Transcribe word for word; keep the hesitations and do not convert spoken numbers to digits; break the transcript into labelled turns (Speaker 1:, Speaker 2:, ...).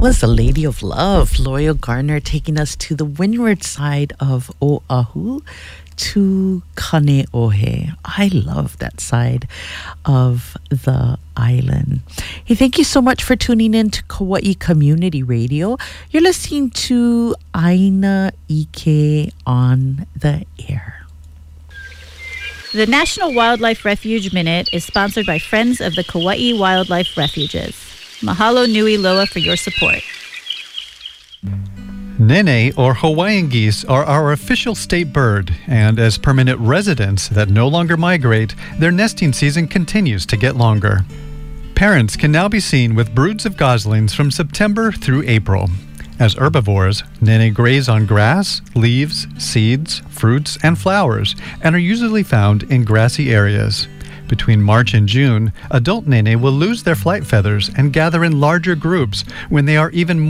Speaker 1: was the Lady of Love, Loyal Garner, taking us to the windward side of Oahu to Kaneohe. I love that side of the island. Hey, thank you so much for tuning in to Kauai Community Radio. You're listening to Aina Ike on the air.
Speaker 2: The National Wildlife Refuge Minute is sponsored by Friends of the Kauai Wildlife Refuges. Mahalo nui loa for your support.
Speaker 3: Nene, or Hawaiian geese, are our official state bird, and as permanent residents that no longer migrate, their nesting season continues to get longer. Parents can now be seen with broods of goslings from September through April. As herbivores, nene graze on grass, leaves, seeds, fruits, and flowers, and are usually found in grassy areas. Between March and June, adult nene will lose their flight feathers and gather in larger groups when they are even more